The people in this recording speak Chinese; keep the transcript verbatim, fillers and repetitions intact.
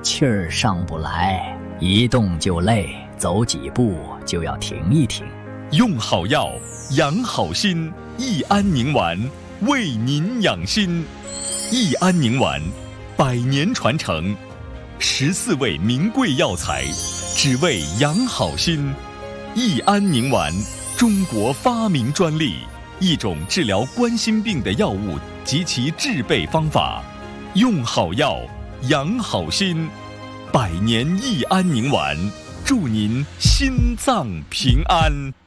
气儿上不来，一动就累，走几步就要停一停。 用好药，养好心，益安宁丸为您养心。益安宁丸，百年传承，十四味名贵药材，只为养好心。益安宁丸，中国发明专利，一种治疗冠心病的药物及其制备方法。用好药，养好心，百年益安宁丸，祝您心脏平安。